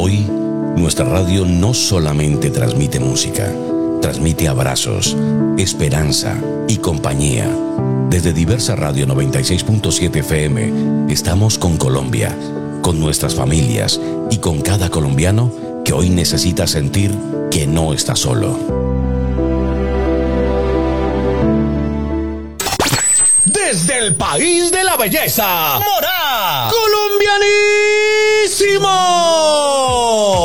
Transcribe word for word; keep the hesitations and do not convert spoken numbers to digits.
Hoy, nuestra radio no solamente transmite música, transmite abrazos, esperanza y compañía. Desde Diversa Radio noventa y seis punto siete F M, estamos con Colombia, con nuestras familias y con cada colombiano que hoy necesita sentir que no está solo. Desde el país de la belleza, Morá, colombianísimo.